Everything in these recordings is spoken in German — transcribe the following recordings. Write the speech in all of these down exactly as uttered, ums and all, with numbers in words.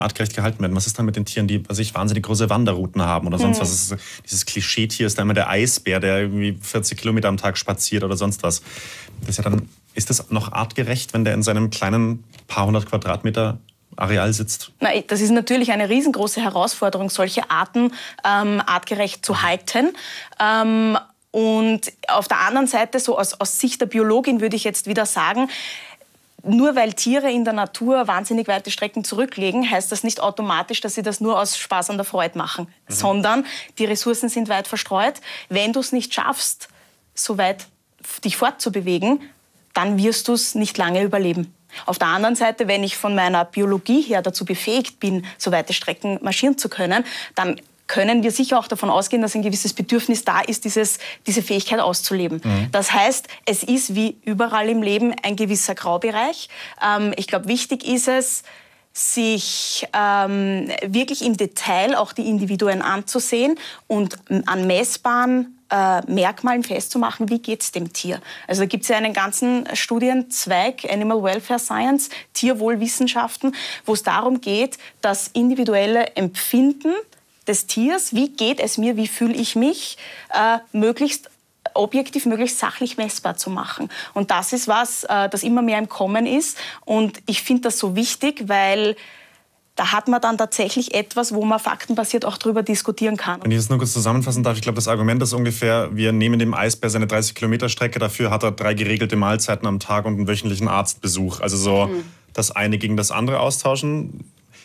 artgerecht gehalten werden. Was ist dann mit den Tieren, die, was ich, wahnsinnig große Wanderrouten haben oder sonst Mhm. was? Ist, dieses Klischeetier ist da immer der Eisbär, der irgendwie vierzig Kilometer am Tag spaziert oder sonst was. Das ist ja dann, ist das noch artgerecht, wenn der in seinem kleinen paar hundert Quadratmeter Areal sitzt? Na, das ist natürlich eine riesengroße Herausforderung, solche Arten ähm, artgerecht zu halten. Ähm, und auf der anderen Seite, so aus, aus Sicht der Biologin würde ich jetzt wieder sagen, nur weil Tiere in der Natur wahnsinnig weite Strecken zurücklegen, heißt das nicht automatisch, dass sie das nur aus Spaß an der Freude machen, mhm. sondern die Ressourcen sind weit verstreut. Wenn du es nicht schaffst, so weit dich fortzubewegen, dann wirst du es nicht lange überleben. Auf der anderen Seite, wenn ich von meiner Biologie her dazu befähigt bin, so weite Strecken marschieren zu können, dann können wir sicher auch davon ausgehen, dass ein gewisses Bedürfnis da ist, dieses, diese Fähigkeit auszuleben. Mhm. Das heißt, es ist wie überall im Leben ein gewisser Graubereich. Ähm, ich glaube, wichtig ist es, sich ähm, wirklich im Detail auch die Individuen anzusehen und an messbaren äh, Merkmalen festzumachen, wie geht es dem Tier. Also da gibt es ja einen ganzen Studienzweig, Animal Welfare Science, Tierwohlwissenschaften, wo es darum geht, das individuelle Empfinden des Tiers, wie geht es mir, wie fühle ich mich, äh, möglichst objektiv, möglichst sachlich messbar zu machen. Und das ist was, äh, das immer mehr im Kommen ist. Und ich finde das so wichtig, weil da hat man dann tatsächlich etwas, wo man faktenbasiert auch darüber diskutieren kann. Wenn ich das nur kurz zusammenfassen darf, ich glaube, das Argument ist ungefähr, wir nehmen dem Eisbär seine dreißig Kilometer Strecke, dafür hat er drei geregelte Mahlzeiten am Tag und einen wöchentlichen Arztbesuch. Also so mhm. das eine gegen das andere austauschen.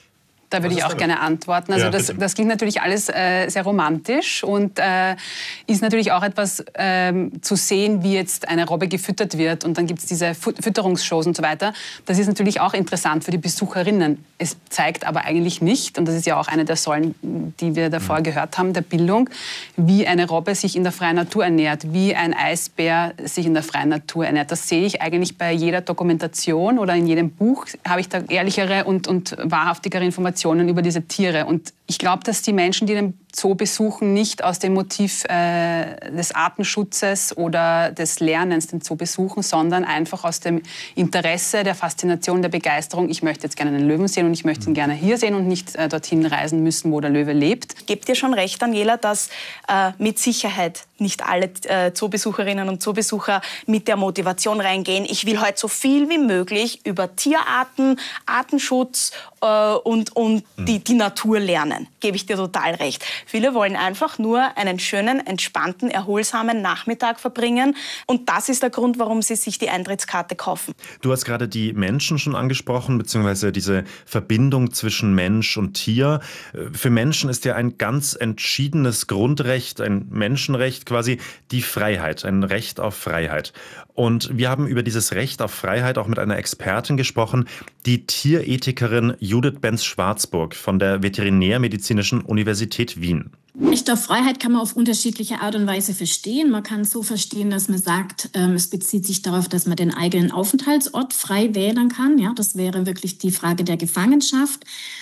Da würde ich auch gerne antworten. Also ja, das, das klingt natürlich alles äh, sehr romantisch und äh, ist natürlich auch etwas ähm, zu sehen, wie jetzt eine Robbe gefüttert wird und dann gibt es diese Fut- Fütterungsshows und so weiter. Das ist natürlich auch interessant für die Besucherinnen. Es zeigt aber eigentlich nicht, und das ist ja auch eine der Säulen, die wir davor mhm. gehört haben, der Bildung, wie eine Robbe sich in der freien Natur ernährt, wie ein Eisbär sich in der freien Natur ernährt. Das sehe ich eigentlich bei jeder Dokumentation oder in jedem Buch, habe ich da ehrlichere und, und wahrhaftigere Informationen über diese Tiere. Und ich glaube, dass die Menschen, die den Zoo besuchen, nicht aus dem Motiv äh, des Artenschutzes oder des Lernens den Zoo besuchen, sondern einfach aus dem Interesse, der Faszination, der Begeisterung. Ich möchte jetzt gerne einen Löwen sehen und ich möchte ihn gerne hier sehen und nicht äh, dorthin reisen müssen, wo der Löwe lebt. Ich gebe dir schon recht, Daniela, dass äh, mit Sicherheit nicht alle äh, Zoobesucherinnen und Zoobesucher mit der Motivation reingehen, ich will heute so viel wie möglich über Tierarten, Artenschutz äh, und, und mhm. die, die Natur lernen. Gebe ich dir total recht. Viele wollen einfach nur einen schönen, entspannten, erholsamen Nachmittag verbringen. Und das ist der Grund, warum sie sich die Eintrittskarte kaufen. Du hast gerade die Menschen schon angesprochen, beziehungsweise diese Verbindung zwischen Mensch und Tier. Für Menschen ist ja ein ganz entschiedenes Grundrecht, ein Menschenrecht quasi, die Freiheit, ein Recht auf Freiheit. Und wir haben über dieses Recht auf Freiheit auch mit einer Expertin gesprochen, die Tierethikerin Judith Benz-Schwarzburg von der Veterinärmedizinischen Universität Wien. Recht auf Freiheit kann man auf unterschiedliche Art und Weise verstehen. Man kann es so verstehen, dass man sagt, ähm, es bezieht sich darauf, dass man den eigenen Aufenthaltsort frei wählen kann. Ja, das wäre wirklich die Frage der Gefangenschaft.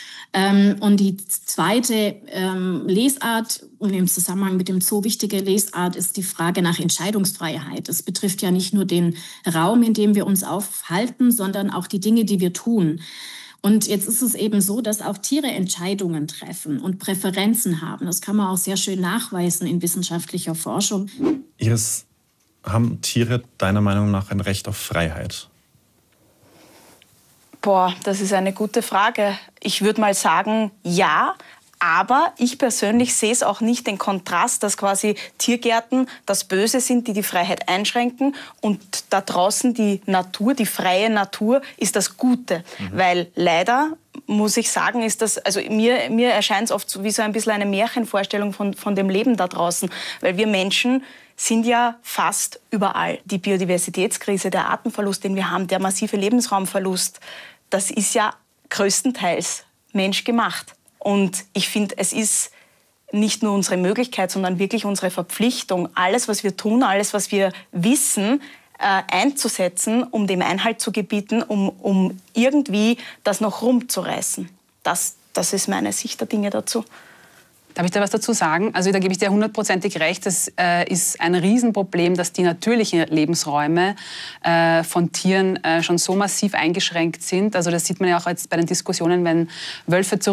Ähm, und die zweite ähm, Lesart und im Zusammenhang mit dem Zoo wichtige Lesart ist die Frage nach Entscheidungsfreiheit. Das betrifft ja nicht nur den Raum, in dem wir uns aufhalten, sondern auch die Dinge, die wir tun. Und jetzt ist es eben so, dass auch Tiere Entscheidungen treffen und Präferenzen haben. Das kann man auch sehr schön nachweisen in wissenschaftlicher Forschung. Iris, haben Tiere deiner Meinung nach ein Recht auf Freiheit? Boah, das ist eine gute Frage. Ich würde mal sagen, ja. Aber ich persönlich sehe es auch nicht den Kontrast, dass quasi Tiergärten das Böse sind, die die Freiheit einschränken und da draußen die Natur, die freie Natur ist das Gute. Mhm. Weil leider, muss ich sagen, ist das, also mir, mir erscheint es oft wie so ein bisschen eine Märchenvorstellung von, von dem Leben da draußen. Weil wir Menschen sind ja fast überall. Die Biodiversitätskrise, der Artenverlust, den wir haben, der massive Lebensraumverlust, das ist ja größtenteils menschgemacht. Und ich finde, es ist nicht nur unsere Möglichkeit, sondern wirklich unsere Verpflichtung, alles, was wir tun, alles, was wir wissen, äh, einzusetzen, um dem Einhalt zu gebieten, um, um irgendwie das noch rumzureißen. Das, das ist meine Sicht der Dinge dazu. Darf ich da was dazu sagen? Also da gebe ich dir hundertprozentig recht. Das äh, ist ein Riesenproblem, dass die natürlichen Lebensräume äh, von Tieren äh, schon so massiv eingeschränkt sind. Also das sieht man ja auch jetzt bei den Diskussionen, wenn Wölfe zur